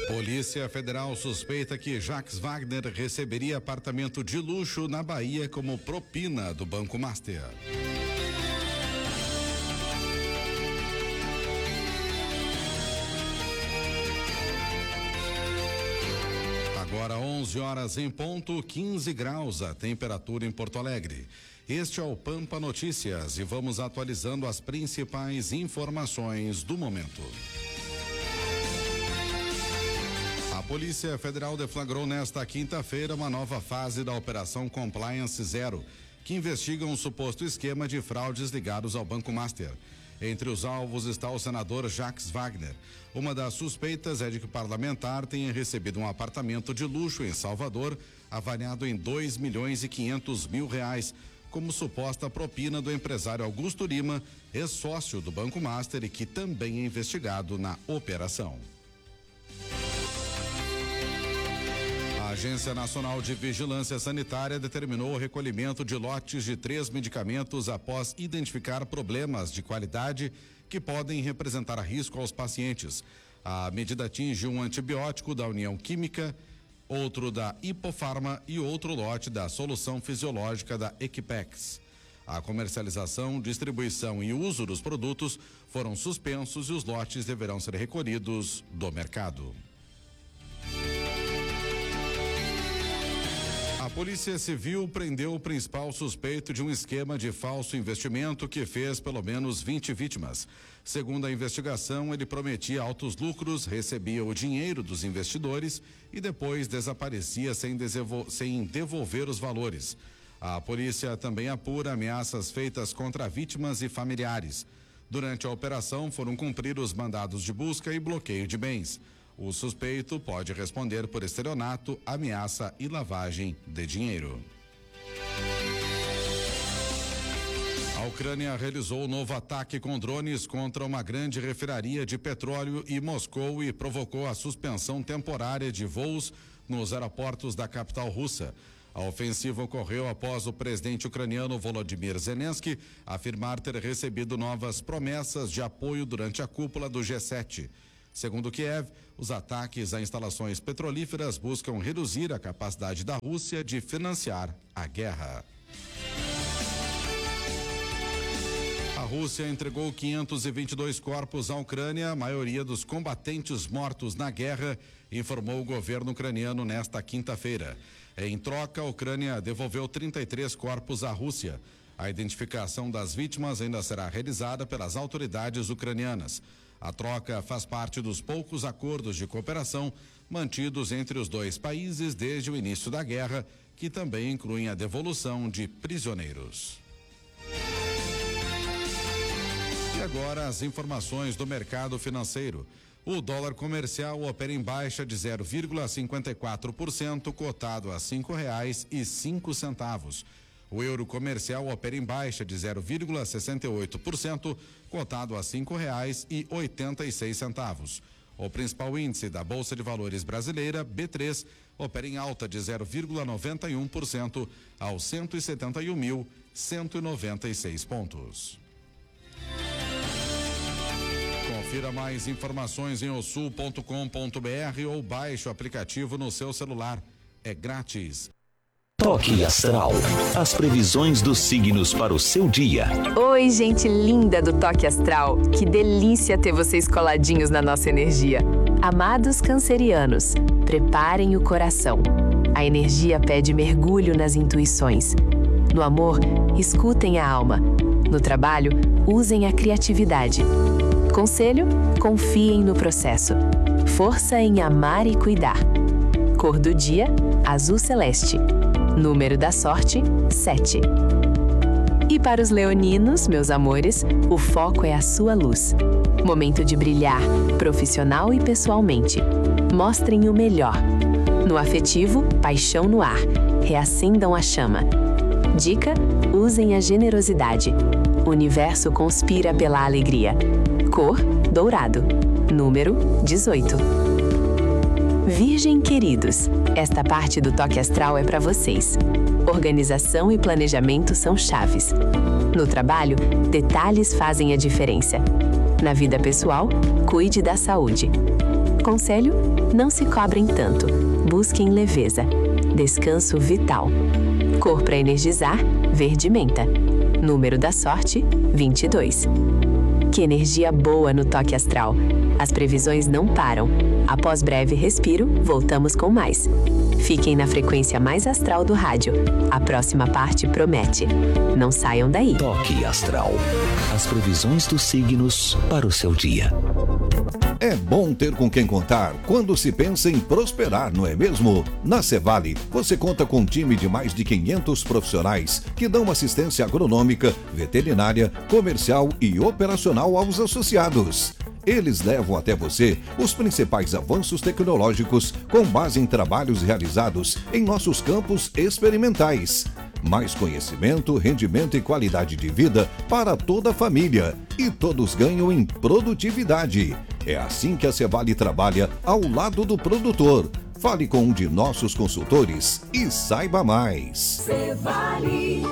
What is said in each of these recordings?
Polícia Federal suspeita que Jacques Wagner receberia apartamento de luxo na Bahia como propina do Banco Master. Agora 11 horas em ponto, 15 graus a temperatura em Porto Alegre. Este é o Pampa Notícias e vamos atualizando as principais informações do momento. A Polícia Federal deflagrou nesta quinta-feira uma nova fase da Operação Compliance Zero, que investiga um suposto esquema de fraudes ligados ao Banco Master. Entre os alvos está o senador Jacques Wagner. Uma das suspeitas é de que o parlamentar tenha recebido um apartamento de luxo em Salvador, avaliado em R$2.500.000, como suposta propina do empresário Augusto Lima, ex-sócio do Banco Master e que também é investigado na operação. A Agência Nacional de Vigilância Sanitária determinou o recolhimento de lotes de 3 medicamentos após identificar problemas de qualidade que podem representar risco aos pacientes. A medida atinge um antibiótico da União Química, outro da Hipofarma e outro lote da solução fisiológica da Equipex. A comercialização, distribuição e uso dos produtos foram suspensos e os lotes deverão ser recolhidos do mercado. A Polícia Civil prendeu o principal suspeito de um esquema de falso investimento que fez pelo menos 20 vítimas. Segundo a investigação, ele prometia altos lucros, recebia o dinheiro dos investidores e depois desaparecia sem devolver os valores. A polícia também apura ameaças feitas contra vítimas e familiares. Durante a operação, foram cumpridos mandados de busca e bloqueio de bens. O suspeito pode responder por estelionato, ameaça e lavagem de dinheiro. A Ucrânia realizou um novo ataque com drones contra uma grande refinaria de petróleo em Moscou e provocou a suspensão temporária de voos nos aeroportos da capital russa. A ofensiva ocorreu após o presidente ucraniano Volodymyr Zelensky afirmar ter recebido novas promessas de apoio durante a cúpula do G7. Segundo Kiev, os ataques a instalações petrolíferas buscam reduzir a capacidade da Rússia de financiar a guerra. A Rússia entregou 522 corpos à Ucrânia, a maioria dos combatentes mortos na guerra, informou o governo ucraniano nesta quinta-feira. Em troca, a Ucrânia devolveu 33 corpos à Rússia. A identificação das vítimas ainda será realizada pelas autoridades ucranianas. A troca faz parte dos poucos acordos de cooperação mantidos entre os dois países desde o início da guerra, que também incluem a devolução de prisioneiros. E agora as informações do mercado financeiro. O dólar comercial opera em baixa de 0,54%, cotado a R$5,05. O euro comercial opera em baixa de 0,68%, cotado a R$5,86. O principal índice da Bolsa de Valores brasileira, B3, opera em alta de 0,91% aos 171.196 pontos. Confira mais informações em osul.com.br ou baixe o aplicativo no seu celular. É grátis. Toque Astral. As previsões dos signos para o seu dia. Oi, gente linda do Toque Astral. Que delícia ter vocês coladinhos na nossa energia. Amados cancerianos, preparem o coração. A energia pede mergulho nas intuições. No amor, escutem a alma. No trabalho, usem a criatividade. Conselho, confiem no processo. Força em amar e cuidar. Cor do dia, azul celeste. Número da sorte, 7. E para os leoninos, meus amores, o foco é a sua luz. Momento de brilhar, profissional e pessoalmente. Mostrem o melhor. No afetivo, paixão no ar. Reacendam a chama. Dica: usem a generosidade. O universo conspira pela alegria. Cor, dourado. Número, 18. Virgem queridos, esta parte do Toque Astral é para vocês. Organização e planejamento são chaves. No trabalho, detalhes fazem a diferença. Na vida pessoal, cuide da saúde. Conselho? Não se cobrem tanto. Busquem leveza. Descanso vital. Cor para energizar, verde menta. Número da sorte, 22. Que energia boa no Toque Astral. As previsões não param. Após breve respiro, voltamos com mais. Fiquem na frequência mais astral do rádio. A próxima parte promete. Não saiam daí. Toque Astral. As previsões dos signos para o seu dia. É bom ter com quem contar quando se pensa em prosperar, não é mesmo? Na Cevale, você conta com um time de mais de 500 profissionais que dão assistência agronômica, veterinária, comercial e operacional aos associados. Eles levam até você os principais avanços tecnológicos com base em trabalhos realizados em nossos campos experimentais. Mais conhecimento, rendimento e qualidade de vida para toda a família. E todos ganham em produtividade. É assim que a Cevale trabalha ao lado do produtor. Fale com um de nossos consultores e saiba mais. Cevale.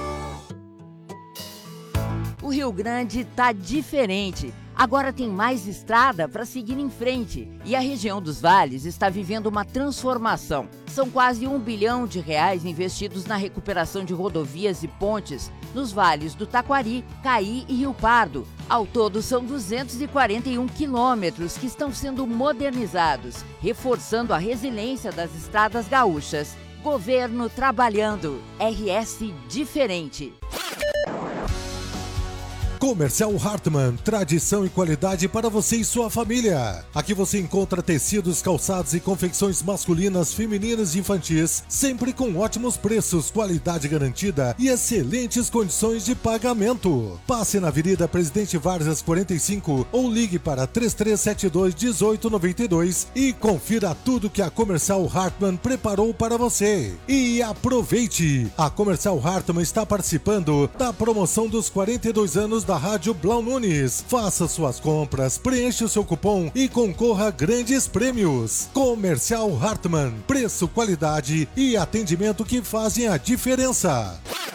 O Rio Grande tá diferente. Agora tem mais estrada para seguir em frente e a região dos vales está vivendo uma transformação. São quase R$1 bilhão investidos na recuperação de rodovias e pontes nos vales do Taquari, Caí e Rio Pardo. Ao todo, são 241 quilômetros que estão sendo modernizados, reforçando a resiliência das estradas gaúchas. Governo trabalhando. RS diferente. Comercial Hartmann, tradição e qualidade para você e sua família. Aqui você encontra tecidos, calçados e confecções masculinas, femininas e infantis, sempre com ótimos preços, qualidade garantida e excelentes condições de pagamento. Passe na Avenida Presidente Vargas 45 ou ligue para 3372-1892 e confira tudo que a Comercial Hartmann preparou para você. E aproveite! A Comercial Hartmann está participando da promoção dos 42 anos da Rádio Blau Nunes. Faça suas compras, preencha o seu cupom e concorra a grandes prêmios. Comercial Hartmann, preço, qualidade e atendimento que fazem a diferença.